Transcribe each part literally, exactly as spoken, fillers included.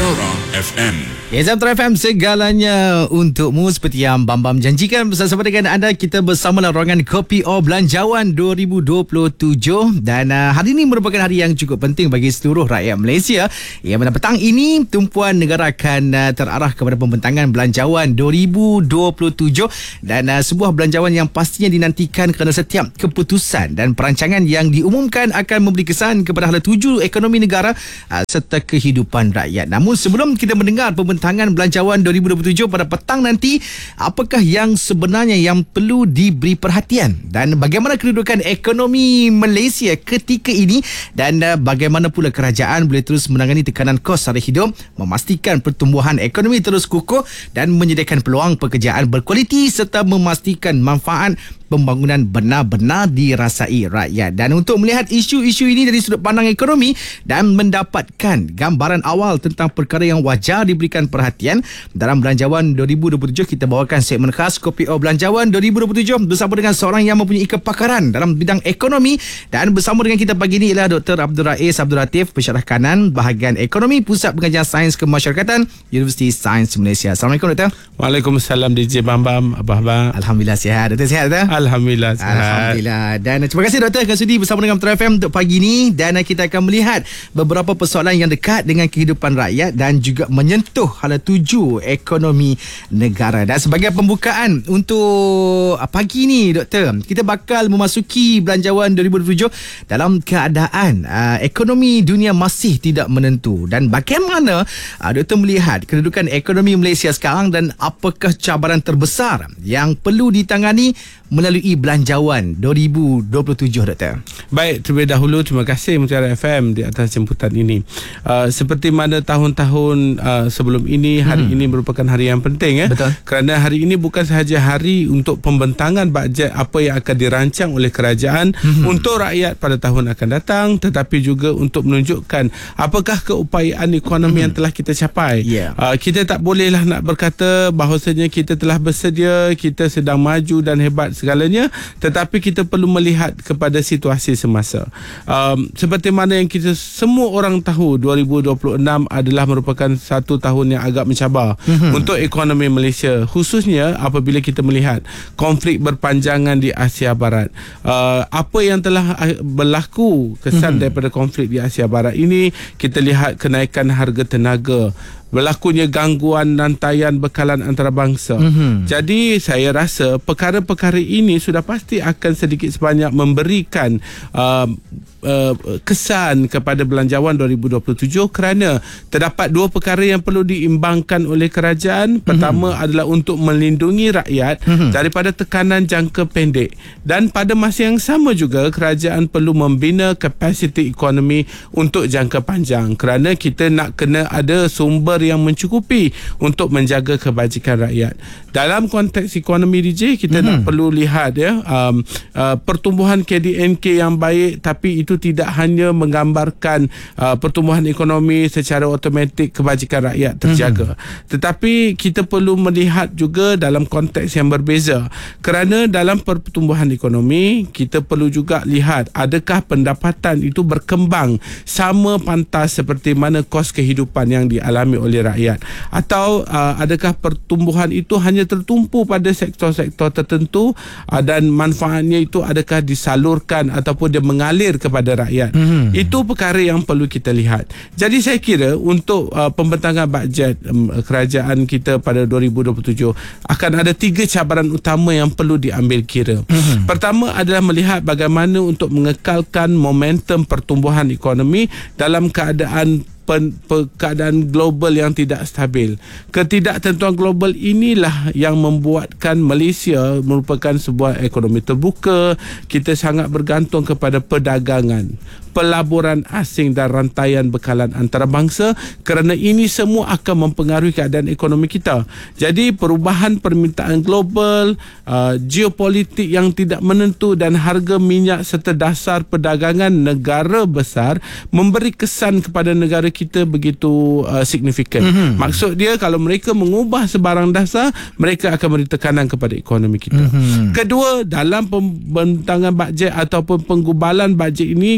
Era F M. Yes, Era F M, segalanya untukmu. Seperti yang Bam-Bam janjikan, bersama dengan anda, kita bersama larangan Kopi O Belanjawan dua ribu dua puluh tujuh. Dan uh, hari ini merupakan hari yang cukup penting bagi seluruh rakyat Malaysia. Yang pada petang ini, tumpuan negara akan uh, terarah kepada pembentangan Belanjawan dua ribu dua puluh tujuh. Dan uh, sebuah belanjawan yang pastinya dinantikan kerana setiap keputusan dan perancangan yang diumumkan akan memberi kesan kepada hala tuju ekonomi negara uh, serta kehidupan rakyat. Namun sebelum kita mendengar pembentangan Belanjawan dua ribu dua puluh tujuh pada petang nanti, apakah yang sebenarnya yang perlu diberi perhatian dan bagaimana kedudukan ekonomi Malaysia ketika ini, dan uh, bagaimana pula kerajaan boleh terus menangani tekanan kos sara hidup, memastikan pertumbuhan ekonomi terus kukuh dan menyediakan peluang pekerjaan berkualiti serta memastikan manfaat pembangunan benar-benar dirasai rakyat. Dan untuk melihat isu-isu ini dari sudut pandang ekonomi dan mendapatkan gambaran awal tentang perkara yang wajar diberikan perhatian dalam Belanjawan dua ribu dua puluh tujuh, kita bawakan segmen khas Kopi O Belanjawan dua ribu dua puluh tujuh bersama dengan seorang yang mempunyai kepakaran dalam bidang ekonomi. Dan bersama dengan kita pagi ini ialah Doktor Abdul Rais Abdul Latif, Pensyarah Kanan Bahagian Ekonomi, Pusat Pengajian Sains Kemasyarakatan, Universiti Sains Malaysia. Assalamualaikum, Doktor. Waalaikumsalam D J Bam-Bam. Abah-abah. Alhamdulillah sihat. Doktor sihat, Doktor? Alhamdulillah sihat. Alhamdulillah. Dan terima kasih Doktor kerana sudi bersama dengan Metro F M untuk pagi ini. Dan kita akan melihat beberapa persoalan yang dekat dengan kehidupan rakyat dan juga menyentuh hala tuju ekonomi negara. Dan sebagai pembukaan untuk pagi ini, Doktor, kita bakal memasuki Belanjawan dua ribu dua puluh tujuh dalam keadaan uh, ekonomi dunia masih tidak menentu. Dan bagaimana uh, Doktor melihat kedudukan ekonomi Malaysia sekarang dan apakah cabaran terbesar yang perlu ditangani melalui Belanjawan dua ribu dua puluh tujuh, Doktor? Baik, terlebih dahulu terima kasih Mutiara F M di atas jemputan ini. Uh, seperti mana tahun-tahun uh, sebelum ini, hari hmm. ini merupakan hari yang penting, eh? Betul. Kerana hari ini bukan sahaja hari untuk pembentangan bajet apa yang akan dirancang oleh kerajaan hmm. untuk rakyat pada tahun akan datang, tetapi juga untuk menunjukkan apakah keupayaan ekonomi hmm. yang telah kita capai. Yeah. Uh, kita tak bolehlah nak berkata bahawasanya kita telah bersedia, kita sedang maju dan hebat segalanya, tetapi kita perlu melihat kepada situasi semasa. Um, seperti mana yang kita semua orang tahu, dua ribu dua puluh enam adalah merupakan satu tahun yang agak mencabar mm-hmm. untuk ekonomi Malaysia, khususnya apabila kita melihat konflik berpanjangan di Asia Barat. Uh, apa yang telah berlaku kesan mm-hmm. daripada konflik di Asia Barat ini, kita lihat kenaikan harga tenaga, berlakunya gangguan rantaian bekalan antarabangsa. Mm-hmm. Jadi saya rasa perkara-perkara ini sudah pasti akan sedikit sebanyak memberikan uh, uh, kesan kepada Belanjawan dua ribu dua puluh tujuh, kerana terdapat dua perkara yang perlu diimbangkan oleh kerajaan. Pertama mm-hmm. adalah untuk melindungi rakyat mm-hmm. daripada tekanan jangka pendek, dan pada masa yang sama juga kerajaan perlu membina kapasiti ekonomi untuk jangka panjang, kerana kita nak kena ada sumber yang mencukupi untuk menjaga kebajikan rakyat. Dalam konteks ekonomi D J, kita mm-hmm. nak perlu lihat ya um, uh, pertumbuhan K D N K yang baik, tapi itu tidak hanya menggambarkan uh, pertumbuhan ekonomi secara automatik kebajikan rakyat terjaga, mm-hmm. tetapi kita perlu melihat juga dalam konteks yang berbeza, kerana dalam pertumbuhan ekonomi kita perlu juga lihat adakah pendapatan itu berkembang sama pantas seperti mana kos kehidupan yang dialami oleh rakyat, atau uh, adakah pertumbuhan itu hanya tertumpu pada sektor-sektor tertentu uh, dan manfaatnya itu adakah disalurkan ataupun dia mengalir kepada rakyat. Hmm. Itu perkara yang perlu kita lihat. Jadi saya kira untuk uh, pembentangan bajet um, kerajaan kita pada dua ribu dua puluh tujuh akan ada tiga cabaran utama yang perlu diambil kira. Hmm. Pertama adalah melihat bagaimana untuk mengekalkan momentum pertumbuhan ekonomi dalam keadaan Pen, pe, keadaan global yang tidak stabil. Ketidaktentuan global inilah yang membuatkan Malaysia merupakan sebuah ekonomi terbuka. Kita sangat bergantung kepada perdagangan, pelaburan asing dan rantaian bekalan antarabangsa, kerana ini semua akan mempengaruhi keadaan ekonomi kita. Jadi perubahan permintaan global, uh, geopolitik yang tidak menentu dan harga minyak serta dasar perdagangan negara besar memberi kesan kepada negara kita begitu uh, signifikan. Mm-hmm. Maksud dia, kalau mereka mengubah sebarang dasar, mereka akan beri tekanan kepada ekonomi kita. Mm-hmm. Kedua, dalam pembentangan bajet ataupun penggubalan bajet ini, kita perlu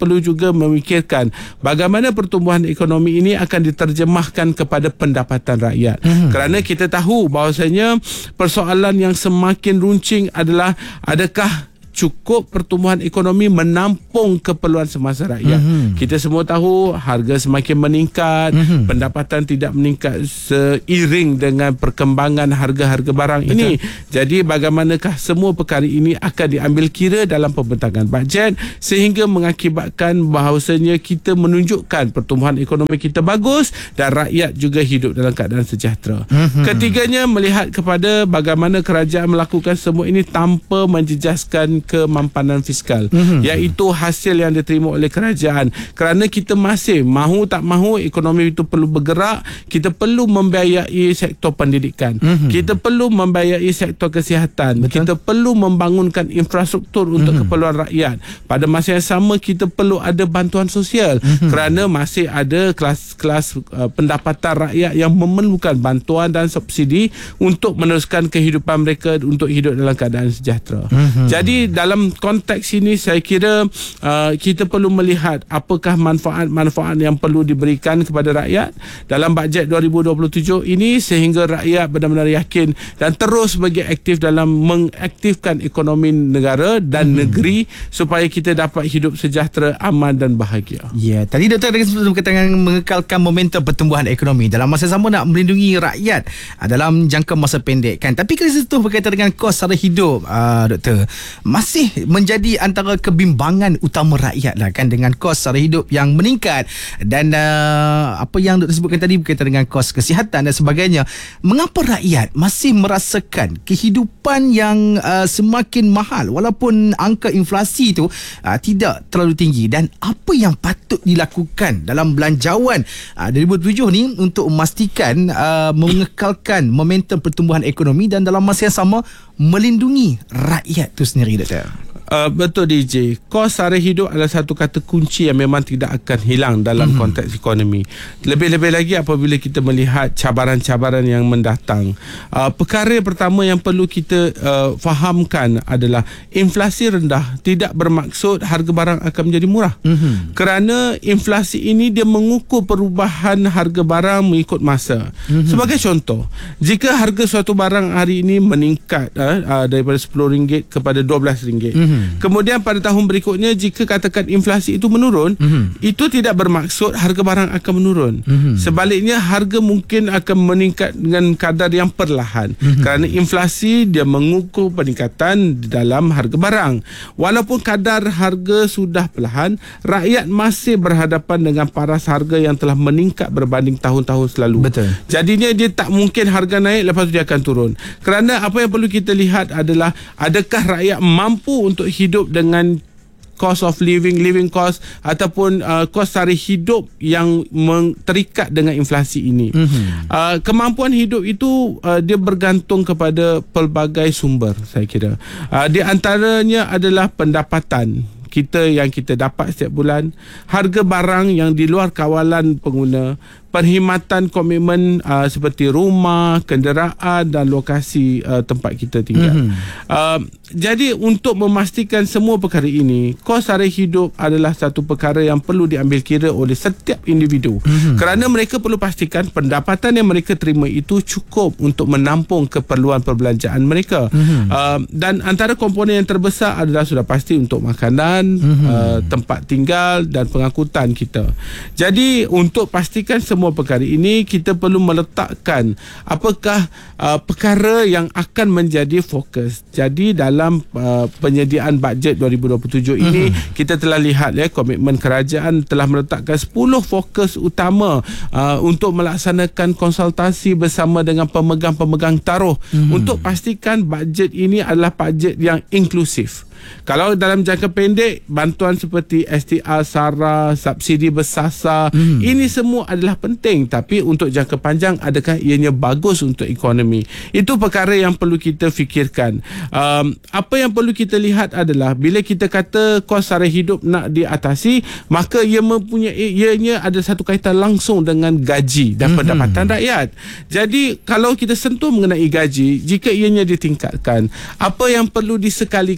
perlu juga memikirkan bagaimana pertumbuhan ekonomi ini akan diterjemahkan kepada pendapatan rakyat. Hmm. Kerana kita tahu bahawasanya persoalan yang semakin runcing adalah adakah cukup pertumbuhan ekonomi menampung keperluan semasa rakyat. Mm-hmm. Kita semua tahu harga semakin meningkat, mm-hmm. pendapatan tidak meningkat seiring dengan perkembangan harga-harga barang. Betul. Ini. Jadi bagaimanakah semua perkara ini akan diambil kira dalam pembentangan bajet sehingga mengakibatkan bahawasanya kita menunjukkan pertumbuhan ekonomi kita bagus dan rakyat juga hidup dalam keadaan sejahtera. Mm-hmm. Ketiganya, melihat kepada bagaimana kerajaan melakukan semua ini tanpa menjejaskan kemampanan fiskal, mm-hmm. iaitu hasil yang diterima oleh kerajaan. Kerana kita masih mahu tak mahu ekonomi itu perlu bergerak, kita perlu membiayai sektor pendidikan, mm-hmm. kita perlu membiayai sektor kesihatan. Betul. Kita perlu membangunkan infrastruktur untuk mm-hmm. keperluan rakyat. Pada masa yang sama kita perlu ada bantuan sosial, mm-hmm. kerana masih ada kelas-kelas uh, pendapatan rakyat yang memerlukan bantuan dan subsidi untuk meneruskan kehidupan mereka untuk hidup dalam keadaan sejahtera. Mm-hmm. Jadi dalam konteks ini saya kira uh, kita perlu melihat apakah manfaat-manfaat yang perlu diberikan kepada rakyat dalam bajet dua ribu dua puluh tujuh ini sehingga rakyat benar-benar yakin dan terus bagi aktif dalam mengaktifkan ekonomi negara dan hmm. negeri supaya kita dapat hidup sejahtera, aman dan bahagia. Ya, tadi Doktor berkaitan mengekalkan momentum pertumbuhan ekonomi dalam masa sama nak melindungi rakyat dalam jangka masa pendek kan. Tapi krisis itu berkaitan dengan kos sara hidup, uh, Doktor, masih menjadi antara kebimbangan utama rakyat lah kan, dengan kos sara hidup yang meningkat dan uh, apa yang Doktor sebutkan tadi berkaitan dengan kos kesihatan dan sebagainya. Mengapa rakyat masih merasakan kehidupan yang uh, semakin mahal walaupun angka inflasi itu uh, tidak terlalu tinggi, dan apa yang patut dilakukan dalam belanjawan uh, dua ribu tujuh ni untuk memastikan uh, mengekalkan momentum pertumbuhan ekonomi dan dalam masa yang sama melindungi rakyat itu sendiri, Doktor? Uh, betul D J, kos sara hidup adalah satu kata kunci yang memang tidak akan hilang dalam mm-hmm. konteks ekonomi. Lebih-lebih lagi apabila kita melihat cabaran-cabaran yang mendatang. Uh, perkara pertama yang perlu kita uh, fahamkan adalah inflasi rendah tidak bermaksud harga barang akan menjadi murah. Mm-hmm. Kerana inflasi ini dia mengukur perubahan harga barang mengikut masa. Mm-hmm. Sebagai contoh, jika harga suatu barang hari ini meningkat uh, uh, daripada sepuluh ringgit kepada dua belas ringgit, mm-hmm. kemudian pada tahun berikutnya jika katakan inflasi itu menurun, mm-hmm. itu tidak bermaksud harga barang akan menurun. Mm-hmm. Sebaliknya harga mungkin akan meningkat dengan kadar yang perlahan, mm-hmm. kerana inflasi dia mengukur peningkatan dalam harga barang. Walaupun kadar harga sudah perlahan, rakyat masih berhadapan dengan paras harga yang telah meningkat berbanding tahun-tahun selalu. Betul. Jadinya dia tak mungkin harga naik lepas tu dia akan turun. Kerana apa yang perlu kita lihat adalah adakah rakyat mampu untuk hidup dengan cost of living, living cost ataupun uh, kos sara hidup yang meng- terikat dengan inflasi ini. Mm-hmm. Uh, kemampuan hidup itu uh, dia bergantung kepada pelbagai sumber, saya kira. Uh, di antaranya adalah pendapatan kita yang kita dapat setiap bulan, harga barang yang di luar kawalan pengguna, perkhidmatan komitmen uh, seperti rumah, kenderaan dan lokasi uh, tempat kita tinggal. Mm-hmm. Uh, jadi untuk memastikan semua perkara ini, kos sara hidup adalah satu perkara yang perlu diambil kira oleh setiap individu. Mm-hmm. Kerana mereka perlu pastikan pendapatan yang mereka terima itu cukup untuk menampung keperluan perbelanjaan mereka. Mm-hmm. Uh, dan antara komponen yang terbesar adalah sudah pasti untuk makanan, mm-hmm. uh, tempat tinggal dan pengangkutan kita. Jadi untuk pastikan semua perkara ini, kita perlu meletakkan apakah uh, perkara yang akan menjadi fokus. Jadi dalam uh, penyediaan bajet dua ribu dua puluh tujuh ini, uh-huh. kita telah lihat ya, komitmen kerajaan telah meletakkan sepuluh fokus utama uh, untuk melaksanakan konsultasi bersama dengan pemegang-pemegang taruh, uh-huh. untuk pastikan bajet ini adalah bajet yang inklusif. Kalau dalam jangka pendek, bantuan seperti S T R, SARA, subsidi bersasar, hmm. ini semua adalah penting. Tapi untuk jangka panjang, adakah ianya bagus untuk ekonomi? Itu perkara yang perlu kita fikirkan. Um, apa yang perlu kita lihat adalah bila kita kata kos sara hidup nak diatasi, maka ia mempunyai, ianya ada satu kaitan langsung dengan gaji dan hmm. pendapatan rakyat. Jadi kalau kita sentuh mengenai gaji, jika ianya ditingkatkan, apa yang perlu disekalikan adalah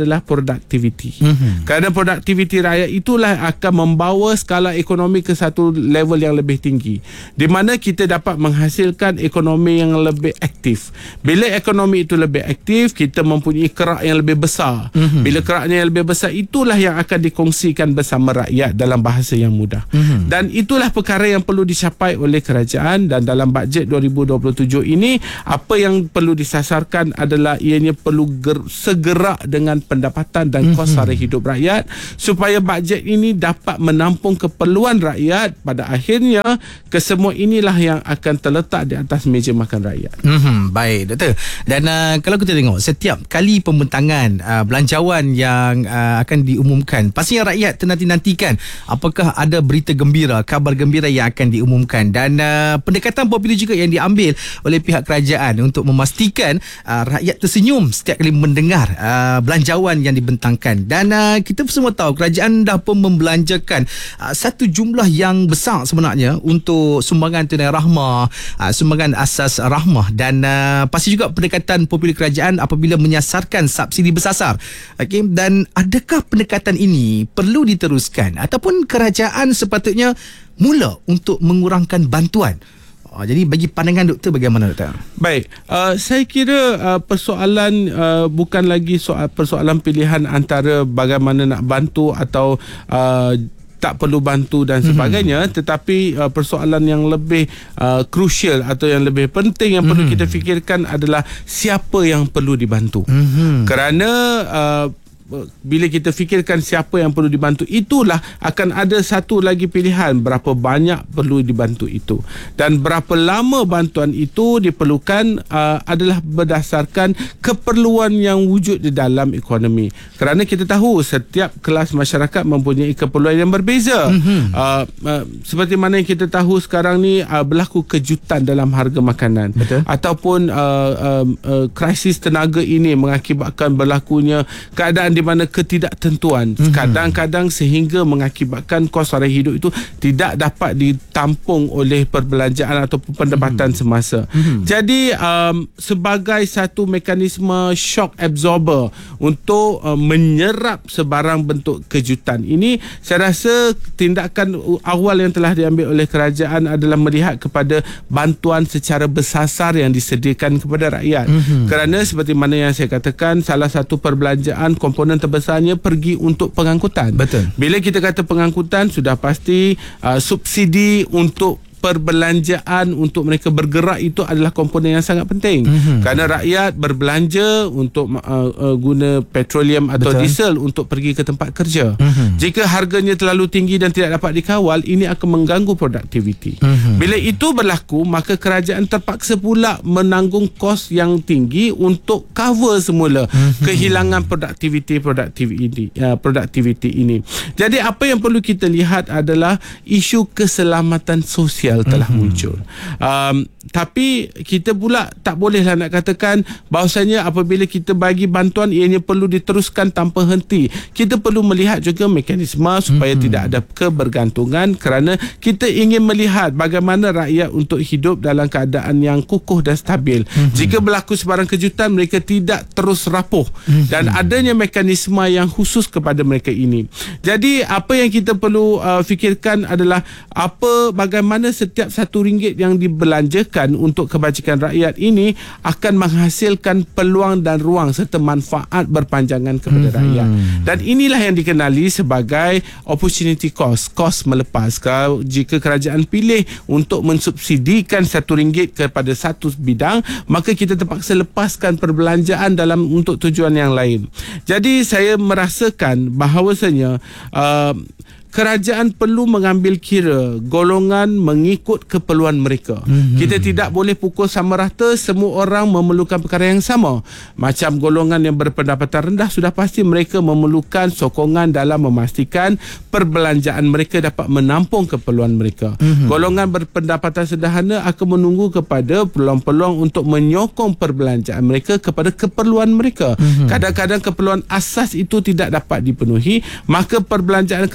adalah produktiviti. Mm-hmm. Kerana produktiviti rakyat itulah akan membawa skala ekonomi ke satu level yang lebih tinggi, di mana kita dapat menghasilkan ekonomi yang lebih aktif. Bila ekonomi itu lebih aktif, kita mempunyai kerak yang lebih besar. Mm-hmm. Bila keraknya yang lebih besar, itulah yang akan dikongsikan bersama rakyat dalam bahasa yang mudah. Mm-hmm. Dan itulah perkara yang perlu dicapai oleh kerajaan. Dan dalam bajet dua ribu dua puluh tujuh ini, apa yang perlu disasarkan adalah ianya perlu ger- segera dengan pendapatan dan kos sara hidup rakyat, supaya bajet ini dapat menampung keperluan rakyat. Pada akhirnya, kesemua inilah yang akan terletak di atas meja makan rakyat. Hmm, baik, Doktor. Dan uh, kalau kita tengok setiap kali pembentangan uh, belanjawan yang uh, akan diumumkan, pastinya rakyat ternanti-nantikan apakah ada berita gembira, kabar gembira yang akan diumumkan. Dan uh, pendekatan popular juga yang diambil oleh pihak kerajaan untuk memastikan uh, rakyat tersenyum setiap kali mendengar uh, belanjawan yang dibentangkan. Dan uh, kita semua tahu kerajaan dah pun membelanjakan uh, satu jumlah yang besar sebenarnya untuk sumbangan tunai rahmah, uh, sumbangan asas rahmah. Dan uh, pasti juga pendekatan popular kerajaan apabila menyasarkan subsidi bersasar. Okay? Dan adakah pendekatan ini perlu diteruskan ataupun kerajaan sepatutnya mula untuk mengurangkan bantuan? Oh, jadi bagi pandangan doktor bagaimana, Doktor? Baik, uh, saya kira uh, persoalan uh, bukan lagi soal persoalan pilihan antara bagaimana nak bantu atau uh, tak perlu bantu dan sebagainya, mm-hmm. tetapi uh, persoalan yang lebih uh, crucial atau yang lebih penting yang mm-hmm. perlu kita fikirkan adalah siapa yang perlu dibantu. Mm-hmm. Kerana uh, bila kita fikirkan siapa yang perlu dibantu, itulah akan ada satu lagi pilihan, berapa banyak perlu dibantu itu dan berapa lama bantuan itu diperlukan uh, adalah berdasarkan keperluan yang wujud di dalam ekonomi. Kerana kita tahu setiap kelas masyarakat mempunyai keperluan yang berbeza. Mm-hmm. uh, uh, seperti mana yang kita tahu sekarang ni uh, berlaku kejutan dalam harga makanan. Betul. Ataupun uh, uh, uh, krisis tenaga ini mengakibatkan berlakunya keadaan di mana ketidaktentuan mm-hmm. kadang-kadang sehingga mengakibatkan kos sara hidup itu tidak dapat ditampung oleh perbelanjaan atau pendapatan mm-hmm. semasa. Mm-hmm. Jadi um, sebagai satu mekanisme shock absorber untuk uh, menyerap sebarang bentuk kejutan ini, saya rasa tindakan awal yang telah diambil oleh kerajaan adalah melihat kepada bantuan secara bersasar yang disediakan kepada rakyat. Mm-hmm. Kerana seperti mana yang saya katakan, salah satu perbelanjaan komponen terbesarnya pergi untuk pengangkutan. Betul. Bila kita kata pengangkutan, sudah pasti uh, subsidi untuk perbelanjaan untuk mereka bergerak itu adalah komponen yang sangat penting. Mm-hmm. Kerana rakyat berbelanja untuk uh, uh, guna petroleum atau Betul. diesel untuk pergi ke tempat kerja. Mm-hmm. Jika harganya terlalu tinggi dan tidak dapat dikawal, ini akan mengganggu produktiviti. Mm-hmm. Bila itu berlaku, maka kerajaan terpaksa pula menanggung kos yang tinggi untuk cover semula mm-hmm. kehilangan produktiviti produktiviti uh, produktiviti ini. Jadi apa yang perlu kita lihat adalah isu keselamatan sosial telah mm-hmm. muncul. Um, tapi kita pula tak bolehlah nak katakan bahawasanya apabila kita bagi bantuan ianya perlu diteruskan tanpa henti. Kita perlu melihat juga mekanisme supaya mm-hmm. tidak ada kebergantungan, kerana kita ingin melihat bagaimana rakyat untuk hidup dalam keadaan yang kukuh dan stabil. Mm-hmm. Jika berlaku sebarang kejutan, mereka tidak terus rapuh mm-hmm. dan adanya mekanisme yang khusus kepada mereka ini. Jadi apa yang kita perlu uh, fikirkan adalah apa bagaimana setiap satu ringgit yang dibelanjakan untuk kebajikan rakyat ini akan menghasilkan peluang dan ruang serta manfaat berpanjangan kepada mm-hmm. rakyat. Dan inilah yang dikenali sebagai opportunity cost, kos melepas. Kalau jika kerajaan pilih untuk mensubsidikan satu ringgit kepada satu bidang, maka kita terpaksa lepaskan perbelanjaan dalam untuk tujuan yang lain. Jadi saya merasakan bahawasanya uh, kerajaan perlu mengambil kira golongan mengikut keperluan mereka. Mm-hmm. Kita tidak boleh pukul sama rata semua orang memerlukan perkara yang sama. Macam golongan yang berpendapatan rendah, sudah pasti mereka memerlukan sokongan dalam memastikan perbelanjaan mereka dapat menampung keperluan mereka. Mm-hmm. Golongan berpendapatan sederhana akan menunggu kepada peluang-peluang untuk menyokong perbelanjaan mereka kepada keperluan mereka. Mm-hmm. Kadang-kadang keperluan asas itu tidak dapat dipenuhi, maka perbelanjaan kerajaan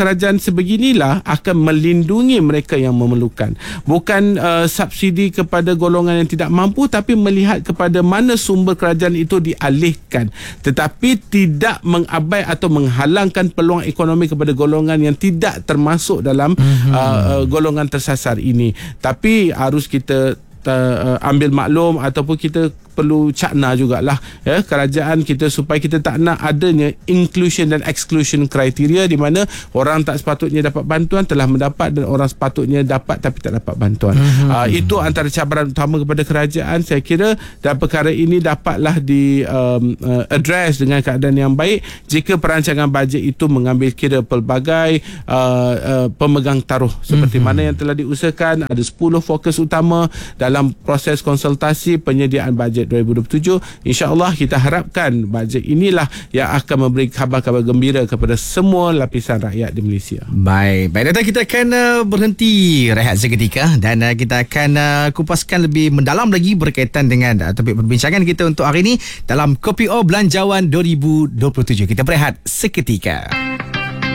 sebeginilah akan melindungi mereka yang memerlukan. Bukan uh, subsidi kepada golongan yang tidak mampu, tapi melihat kepada mana sumber kerajaan itu dialihkan, tetapi tidak mengabai atau menghalangkan peluang ekonomi kepada golongan yang tidak termasuk dalam mm-hmm. uh, uh, golongan tersasar ini. Tapi harus kita uh, ambil maklum ataupun kita perlu cakna jugalah ya, kerajaan kita, supaya kita tak nak adanya inclusion dan exclusion kriteria di mana orang tak sepatutnya dapat bantuan telah mendapat dan orang sepatutnya dapat tapi tak dapat bantuan. Mm-hmm. Uh, itu antara cabaran utama kepada kerajaan, saya kira, dan perkara ini dapatlah di um, uh, address dengan keadaan yang baik jika perancangan bajet itu mengambil kira pelbagai uh, uh, pemegang taruh seperti mm-hmm. mana yang telah diusahakan. Ada sepuluh fokus utama dalam proses konsultasi penyediaan bajet dua ribu dua puluh tujuh. InsyaAllah kita harapkan bajet inilah yang akan memberi khabar-khabar gembira kepada semua lapisan rakyat di Malaysia. Baik, baik Dato', kita akan uh, berhenti rehat seketika dan uh, kita akan uh, kupaskan lebih mendalam lagi berkaitan dengan uh, topik perbincangan kita untuk hari ini dalam Kopi O Belanjawan dua ribu dua puluh tujuh. Kita berehat seketika.